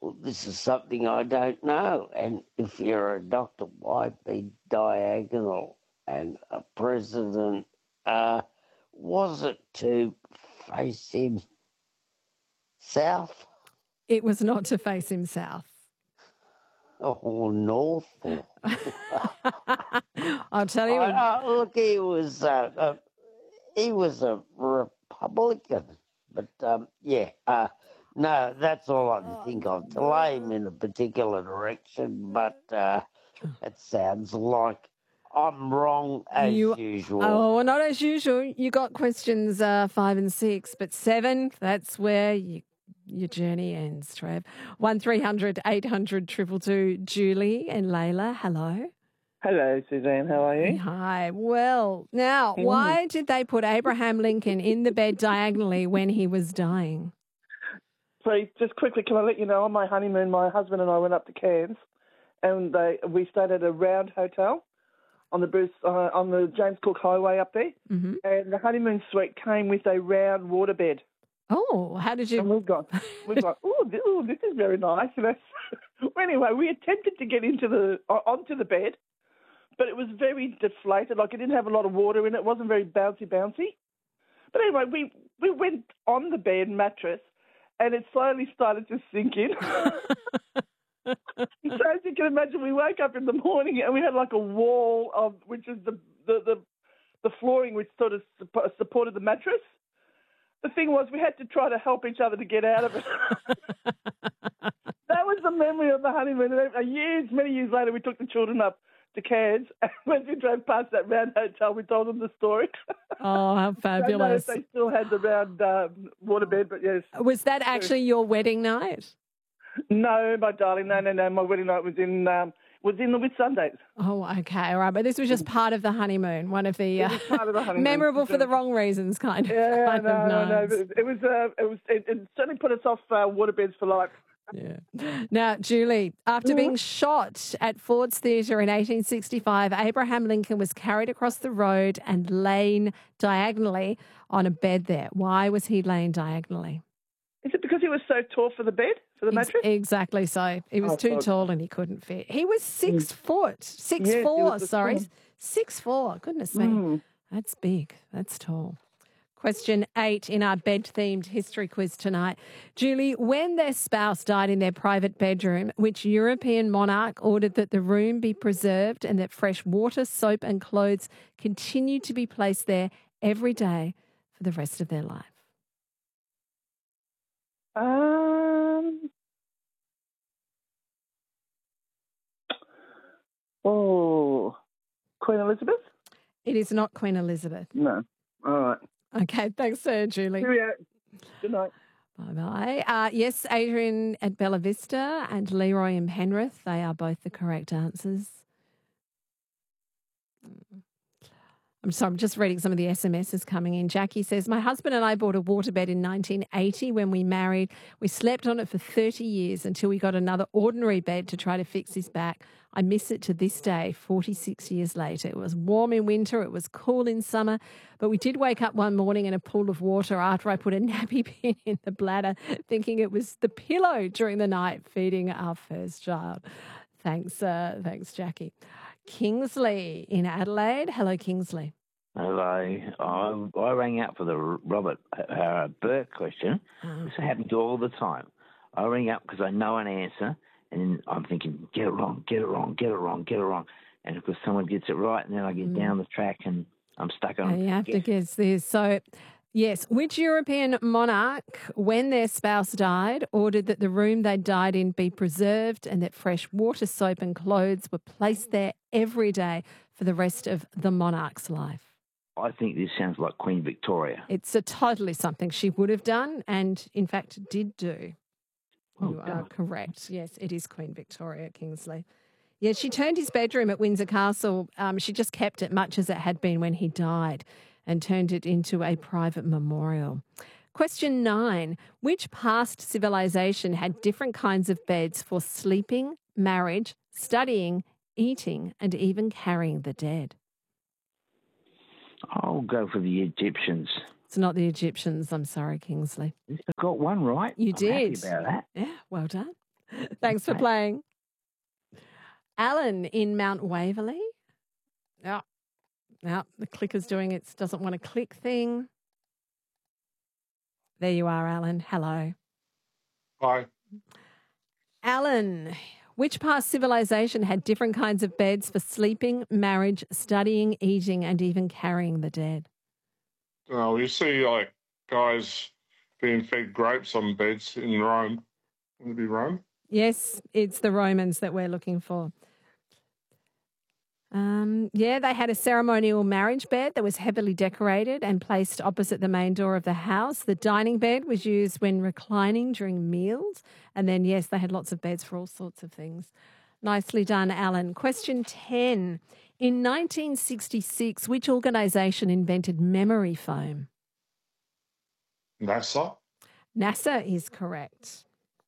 this is something I don't know. And if you're a doctor, why be diagonal? And a president, was it to face him south It was not to face him south. or north? Or... I'll tell you. Look, he was a Republican, but no, that's all I can think of to lay him in a particular direction. But it sounds like I'm wrong as usual. Oh, well, not as usual. You got questions 5 and 6, but 7, that's where your journey ends, Trev. 1300 800 222. Julie and Layla, hello. Hello, Suzanne. How are you? Hi. Well, now, why did they put Abraham Lincoln in the bed diagonally when he was dying? So, just quickly, can I let you know, on my honeymoon, my husband and I went up to Cairns, and we stayed at a Round Hotel on the James Cook Highway up there, and the honeymoon suite came with a round waterbed. Oh, how did you? And we've gone, oh, this is very nice. Anyway, we attempted to get onto the bed, but it was very deflated. Like, it didn't have a lot of water in it. It wasn't very bouncy. But anyway, we went on the bed mattress, and it slowly started to sink in. So as you can imagine, we woke up in the morning and we had like a wall which is the flooring which sort of supported the mattress. The thing was, we had to try to help each other to get out of it. That was the memory of the honeymoon. Many years later, we took the children up to Cairns, and when we drove past that Round Hotel, we told them the story. Oh, how fabulous. They still had the round waterbed, but yes. Was that actually your wedding night? No, my darling, no. My wedding night was in the Whitsundays. Oh, okay, all right. But this was just part of the honeymoon, one of the, part of the honeymoon. Memorable for the wrong reasons kind of. Yeah, nice. No. It certainly put us off waterbeds for life. Yeah. Now, Julie, after being shot at Ford's Theatre in 1865, Abraham Lincoln was carried across the road and lain diagonally on a bed there. Why was he laying diagonally? Is it because he was so tall for the bed, for the mattress? Exactly so. He was too tall and he couldn't fit. He was 6 foot. 6'4", sorry. 6'4", goodness me. That's big. That's tall. Question 8 in our bed-themed history quiz tonight. Julie, when their spouse died in their private bedroom, which European monarch ordered that the room be preserved and that fresh water, soap and clothes continue to be placed there every day for the rest of their life? Queen Elizabeth? It is not Queen Elizabeth. No. All right. Okay, thanks, Julie. Good night. Bye-bye. Yes, Adrian at Bella Vista and Leroy in Penrith, they are both the correct answers. I'm sorry, I'm just reading some of the SMSs coming in. Jackie says, my husband and I bought a waterbed in 1980 when we married. We slept on it for 30 years until we got another ordinary bed to try to fix his back. I miss it to this day, 46 years later. It was warm in winter, it was cool in summer, but we did wake up one morning in a pool of water after I put a nappy pin in the bladder, thinking it was the pillow during the night feeding our first child. Thanks, Jackie. Kingsley in Adelaide. Hello, Kingsley. Hello. I rang out for the Robert Burke question. This happens all the time. I ring up because I know an answer, and I'm thinking, get it wrong. And of course, someone gets it right, and then I get down the track, and I'm stuck on. You have to guess this. So, yes, which European monarch, when their spouse died, ordered that the room they died in be preserved and that fresh water, soap and clothes were placed there every day for the rest of the monarch's life? I think this sounds like Queen Victoria. It's totally something she would have done and, in fact, did do. You are correct. Yes, it is Queen Victoria, Kingsley. Yeah, she turned his bedroom at Windsor Castle. She just kept it much as it had been when he died and turned it into a private memorial. Question 9. Which past civilization had different kinds of beds for sleeping, marriage, studying, eating, and even carrying the dead? I'll go for the Egyptians. It's not the Egyptians. I'm sorry, Kingsley. I got one right. You did. I'm happy about that. Yeah, well done. Thanks for playing. Alan in Mount Waverley. Yeah. Now the clicker's doing its doesn't want to click thing. There you are, Alan. Hello. Hi. Alan, which past civilization had different kinds of beds for sleeping, marriage, studying, eating, and even carrying the dead? Oh, you see, like, guys being fed grapes on beds in Rome. Would it be Rome? Yes, it's the Romans that we're looking for. Yeah, they had a ceremonial marriage bed that was heavily decorated and placed opposite the main door of the house. The dining bed was used when reclining during meals. And then, yes, they had lots of beds for all sorts of things. Nicely done, Alan. Question 10. In 1966, which organisation invented memory foam? NASA? NASA is correct.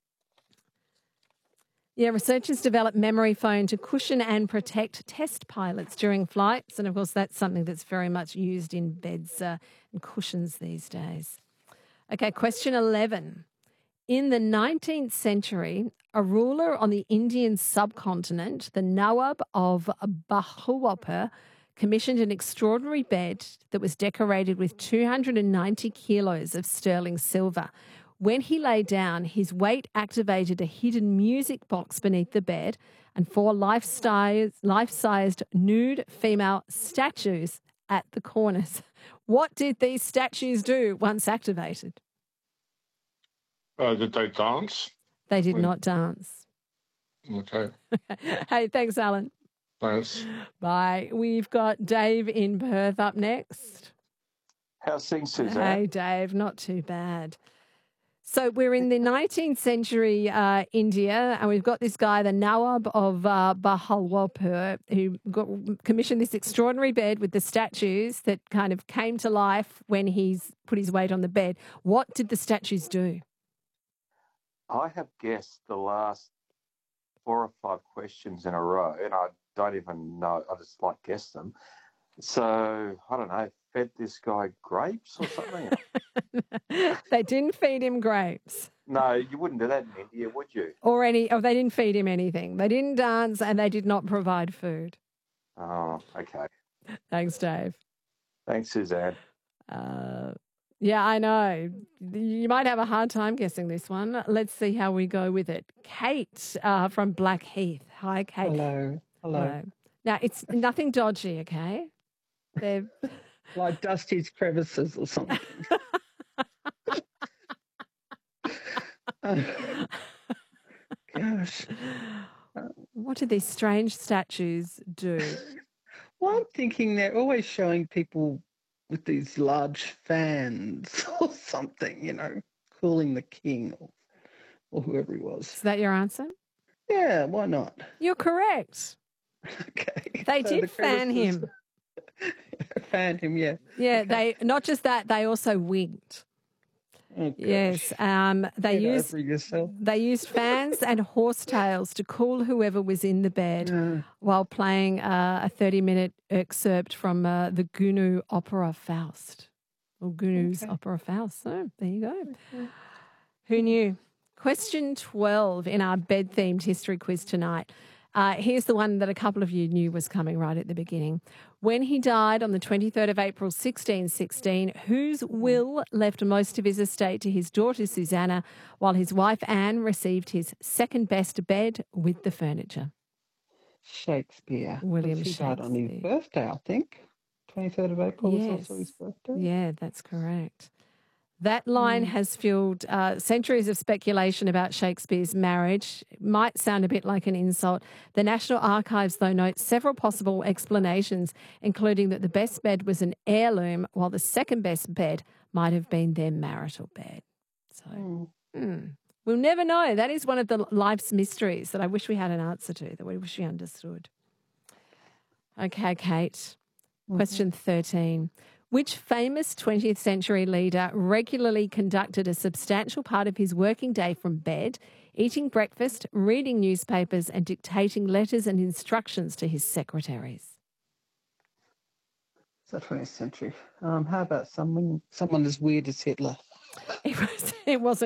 Yeah, researchers developed memory foam to cushion and protect test pilots during flights. And, of course, that's something that's very much used in beds and cushions these days. Okay, question 11. In the 19th century, a ruler on the Indian subcontinent, the Nawab of Bahawalpur, commissioned an extraordinary bed that was decorated with 290 kilos of sterling silver. When he lay down, his weight activated a hidden music box beneath the bed and 4 life-sized nude female statues at the corners. What did these statues do once activated? Did they dance? They did not dance. Okay. Hey, thanks, Alan. Thanks. Bye. We've got Dave in Perth up next. How's things, Suzanne? Hey, Dave. Not too bad. So we're in the 19th century India, and we've got this guy, the Nawab of Bahawalpur, who commissioned this extraordinary bed with the statues that kind of came to life when he's put his weight on the bed. What did the statues do? I have guessed the last 4 or 5 questions in a row, and I don't even know. I just like guess them. So, I don't know, fed this guy grapes or something? They didn't feed him grapes. No, you wouldn't do that in India, would you? They didn't feed him anything. They didn't dance and they did not provide food. Oh, okay. Thanks, Dave. Thanks, Suzanne. Yeah, I know. You might have a hard time guessing this one. Let's see how we go with it. Kate from Blackheath. Hi, Kate. Hello. Now, it's nothing dodgy, okay? They're like Dusty's crevices or something. Gosh. What do these strange statues do? Well, I'm thinking they're always showing people with these large fans or something, cooling the king or whoever he was. Is that your answer? Yeah, why not? You're correct. Okay. They did fan him. Fan him, yeah. Yeah, okay. They not just that, they also winked. Oh, yes, they used fans and horsetails to cool whoever was in the bed while playing a 30-minute excerpt from the Gounod opera Faust. Or Gounod's opera Faust. So there you go. Okay. Who knew? Question 12 in our bed-themed history quiz tonight. Here's the one that a couple of you knew was coming right at the beginning. When he died on the 23rd of April, 1616, whose will left most of his estate to his daughter Susanna, while his wife Anne received his second best bed with the furniture? Shakespeare. William He Shakespeare. died on his birthday, I think. 23rd of April was also his birthday. Yeah, that's correct. That line has fueled centuries of speculation about Shakespeare's marriage. It might sound a bit like an insult. The National Archives, though, notes several possible explanations, including that the best bed was an heirloom, while the second best bed might have been their marital bed. So we'll never know. That is one of the life's mysteries that I wish we had an answer to, that we wish we understood. Okay, Kate. Question 13. Which famous 20th century leader regularly conducted a substantial part of his working day from bed, eating breakfast, reading newspapers, and dictating letters and instructions to his secretaries? It's the 20th century. How about someone as weird as Hitler? It wasn't